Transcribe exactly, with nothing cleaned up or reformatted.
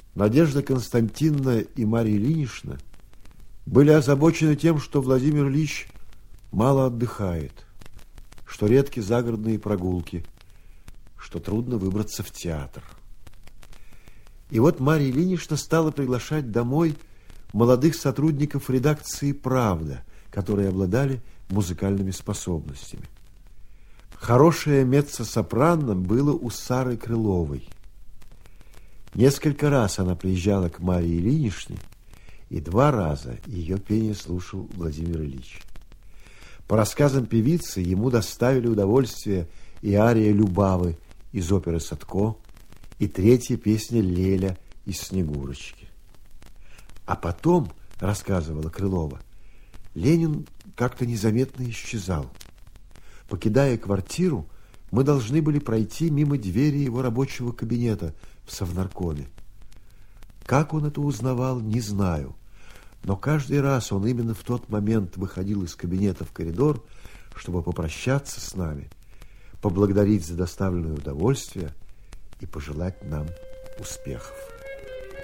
Надежда Константиновна и Марья Ильинична были озабочены тем, что Владимир Ильич мало отдыхает, что редки загородные прогулки, что трудно выбраться в театр. И вот Марья Ильинична стала приглашать домой молодых сотрудников редакции «Правда», которые обладали музыкальными способностями. Хорошее меццо-сопрано было у Сары Крыловой. Несколько раз она приезжала к Марье Ильиничне, и два раза ее пение слушал Владимир Ильич. По рассказам певицы, ему доставили удовольствие и ария Любавы из оперы «Садко», и третья песня «Леля» из «Снегурочки». А потом, рассказывала Крылова, Ленин как-то незаметно исчезал. Покидая квартиру, мы должны были пройти мимо двери его рабочего кабинета в Совнаркоме. Как он это узнавал, не знаю, но каждый раз он именно в тот момент выходил из кабинета в коридор, чтобы попрощаться с нами, поблагодарить за доставленное удовольствие и пожелать нам успехов.